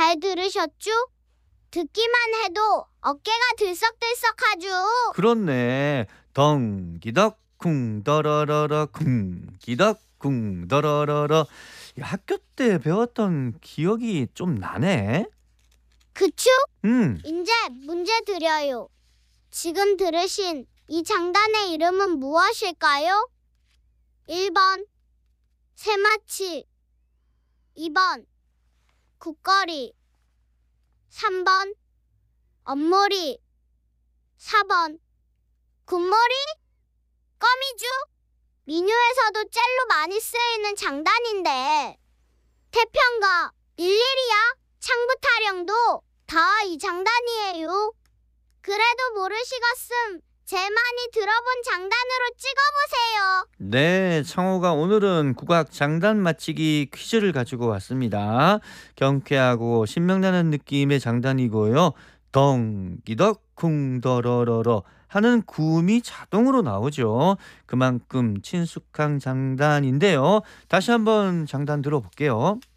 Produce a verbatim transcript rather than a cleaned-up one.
잘 들으셨죠? 듣기만 해도 어깨가 들썩들썩하죠. 그렇네. 덩기덕 쿵더러러러 쿵기덕 쿵더러러러. 이 학교 때 배웠던 기억이 좀 나네. 그쵸? 음, 이제 문제 드려요. 지금 들으신 이 장단의 이름은 무엇일까요? 일 번 새마치, 이 번 국거리, 삼 번 엄몰이, 사 번 굿몰이? 껌이죠? 민요에서도 젤로 많이 쓰이는 장단인데 태평가, 일일이야, 창부타령도 다 이 장단이에요. 그래도 모르시겠음 제 많이 들어본 장단으로 찍어보세요. 네, 창호가 오늘은 국악 장단 맞히기 퀴즈를 가지고 왔습니다. 경쾌하고 신명나는 느낌의 장단이고요. 덩기덕 쿵더러러러 하는 구음이 자동으로 나오죠. 그만큼 친숙한 장단인데요. 다시 한번 장단 들어볼게요.